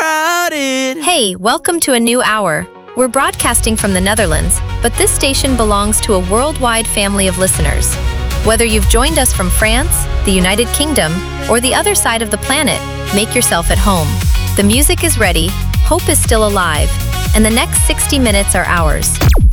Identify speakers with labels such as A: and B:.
A: crowded.
B: Hey, welcome to a new hour. We're broadcasting from the Netherlands, but this station belongs to a worldwide family of listeners. Whether you've joined us from France, the United Kingdom, or the other side of the planet, make yourself at home. The music is ready, hope is still alive, and the next 60 minutes are ours.